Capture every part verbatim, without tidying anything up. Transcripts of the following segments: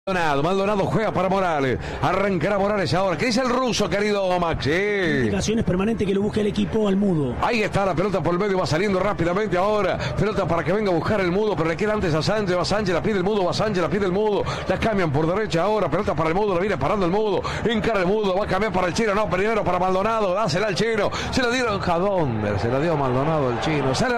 Maldonado, Maldonado juega para Morales, arrancará Morales ahora. ¿Qué dice el ruso, querido Max? Sí. Indicaciones permanentes que lo busque el equipo al Mudo. Ahí está la pelota por el medio, va saliendo rápidamente ahora. Pelota para que venga a buscar el Mudo, pero le queda antes a Sánchez. Va Sánchez, la pide el Mudo, va Sánchez, la pide el Mudo. La cambian por derecha ahora, pelota para el Mudo, la viene parando el Mudo. Encara el Mudo, va a cambiar para el Chino, no, primero para Maldonado, dásela al Chino. Se la dieron a Donder, se la dio Maldonado el Chino. Sale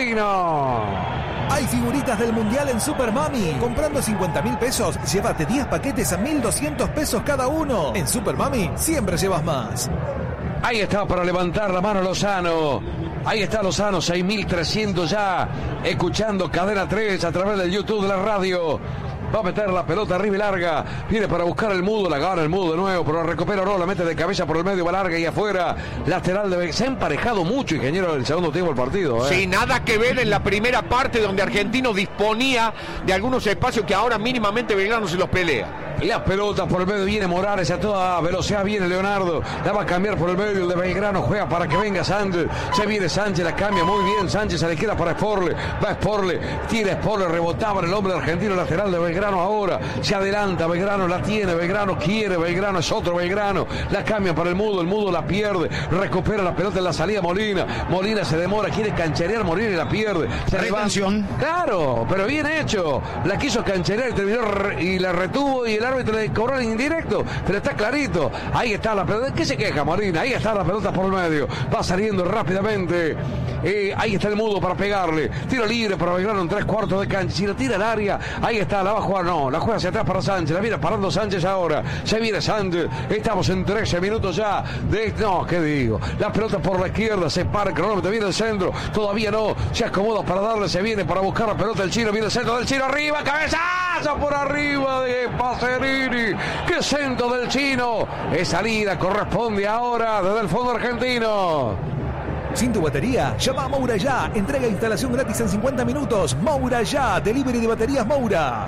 argentino. Hay figuritas del Mundial en Super Mami. Comprando cincuenta mil pesos, llévate diez paquetes a mil doscientos pesos cada uno. En Super Mami siempre llevas más. Ahí está para levantar la mano Lozano. Ahí está Lozano, seis mil trescientos ya. Escuchando Cadena tres a través del YouTube de la radio. Va a meter la pelota arriba y larga. Viene para buscar el Mudo. La gana el Mudo de nuevo. Pero la recupera Oro. La mete de cabeza por el medio. Va larga y afuera. Lateral de... Se ha emparejado mucho, ingeniero, en el segundo tiempo del partido. ¿eh? Sí, nada que ver en la primera parte donde Argentino disponía de algunos espacios que ahora mínimamente Belgrano se los pelea. La pelota por el medio, viene Morales a toda velocidad, viene Leonardo, la va a cambiar por el medio, el de Belgrano juega para que venga Sánchez, se viene Sánchez, la cambia muy bien, Sánchez a la izquierda para Sporle, va Sporle, tira Sporle, rebotaba en el hombre argentino lateral de Belgrano ahora, se adelanta Belgrano, la tiene, Belgrano quiere, Belgrano es otro Belgrano, la cambia para el Mudo, el Mudo la pierde, recupera la pelota en la salida Molina, Molina se demora, quiere cancherear Molina y la pierde. Se Retención. Claro, pero bien hecho, la quiso cancherear y terminó re, y la retuvo y el árbitro le cobró el indirecto, pero está clarito. Ahí está la pelota. ¿Qué se queja Molina? Ahí está la pelota por el medio. Va saliendo rápidamente. Eh, ahí está el Mudo para pegarle. Tiro libre para Belgrano en tres cuartos de cancha. Si la tira al área, ahí está, la va a jugar. No, la juega hacia atrás para Sánchez. La viene parando Sánchez ahora. Se viene Sánchez. Estamos en trece minutos ya. De... No, ¿qué digo? La pelota por la izquierda. Se para el cronómetro. Viene el centro. Todavía no. Se acomoda para darle. Se viene para buscar la pelota el Chino. Viene el centro del Chino. Arriba. Cabezazo por arriba de Pacerini. ¡Qué centro del Chino! Es salida, corresponde ahora desde el fondo argentino. Sin tu batería, llama a Moura ya. Entrega e instalación gratis en cincuenta minutos. Moura ya, delivery de baterías Moura.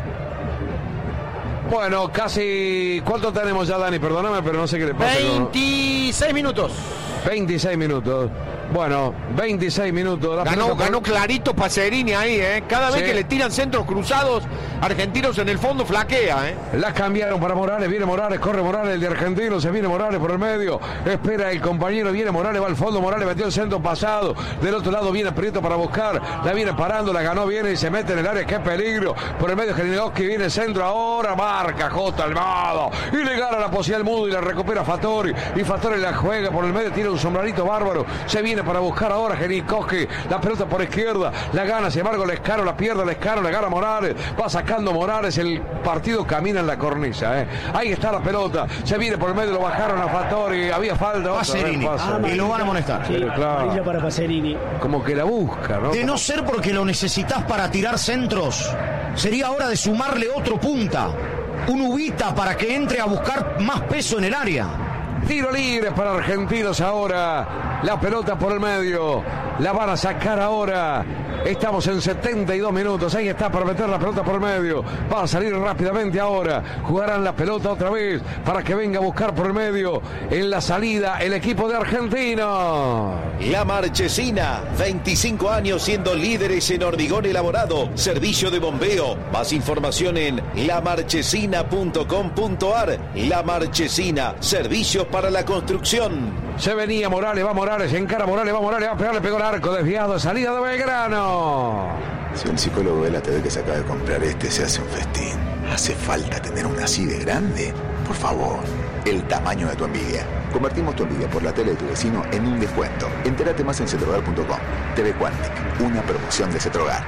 Bueno, casi... ¿Cuánto tenemos ya, Dani? Perdóname, pero no sé qué le pasa. veintiséis minutos. veintiséis minutos. Bueno, veintiséis minutos. La ganó, pelota... ganó clarito Pacerini ahí, ¿eh? Cada vez sí. que le tiran centros cruzados, Argentinos en el fondo flaquea, ¿eh? La cambiaron para Morales, viene Morales, corre Morales, el de Argentino, se viene Morales por el medio, espera el compañero, viene Morales, va al fondo, Morales metió el centro pasado, del otro lado viene Prieto para buscar, la viene parando, la ganó, viene y se mete en el área, qué peligro, por el medio Gelinowski, viene el centro, ahora marca J. Almada, y le gana la posibilidad al Mudo y la recupera Fattori, y Fattori la juega por el medio, tiene un sombrerito bárbaro, se viene para buscar ahora Gelinowski, la pelota por izquierda, la gana, sin embargo Lescano la pierde, Lescano la gana Morales, va sacando Morales, el partido camina en la cornisa, ¿eh? Ahí está la pelota, se viene por el medio, lo bajaron a Fattori, había falta. Pacerini, ah, y lo van a amonestar. Sí, claro. Para Pacerini. Como que la busca, ¿no? De no ser porque lo necesitas para tirar centros, sería hora de sumarle otro punta, un Ubita para que entre a buscar más peso en el área. Tiro libre para Argentinos ahora. La pelota por el medio. La van a sacar ahora. Estamos en setenta y dos minutos. Ahí está para meter la pelota por el medio. Va a salir rápidamente ahora. Jugarán la pelota otra vez para que venga a buscar por el medio. En la salida el equipo de Argentino. La Marchesina. veinticinco años siendo líderes en hormigón elaborado. Servicio de bombeo. Más información en la marchesina punto com punto ar. La Marchesina. Servicios para la construcción. Se venía Morales, va Morales, encara Morales, va Morales, va a pegarle, pegó el arco, desviado, salida de Belgrano. Si un psicólogo ve la T V que se acaba de comprar este, se hace un festín. ¿Hace falta tener una así de grande? Por favor, el tamaño de tu envidia. Convertimos tu envidia por la tele de tu vecino en un descuento. Entérate más en cetrogar punto com. T V Quantic, una promoción de Cetrogar.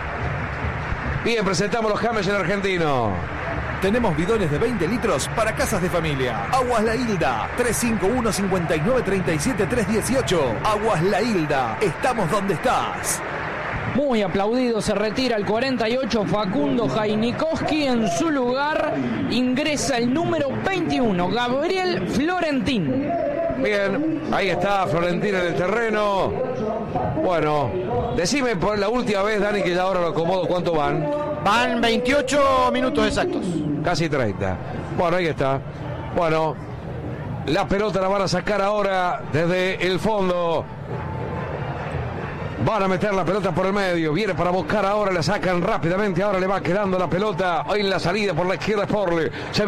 Bien, presentamos los cambios en Argentino. Tenemos bidones de veinte litros para casas de familia. Aguas La Hilda, tres cinco uno, cinco nueve, tres siete, tres uno ocho. Aguas La Hilda, estamos donde estás. Muy aplaudido, se retira el cuarenta y ocho Facundo Jainikowski. En su lugar ingresa el número veintiuno, Gabriel Florentín. Bien, ahí está Florentín en el terreno. Bueno, decime por la última vez, Dani, que ya ahora lo acomodo, ¿cuánto van? Van veintiocho minutos exactos. Casi treinta. Bueno, ahí está. Bueno, la pelota la van a sacar ahora desde el fondo. Van a meter la pelota por el medio. Viene para buscar ahora. Le sacan rápidamente. Ahora le va quedando la pelota en la salida por la izquierda. Sporle. Se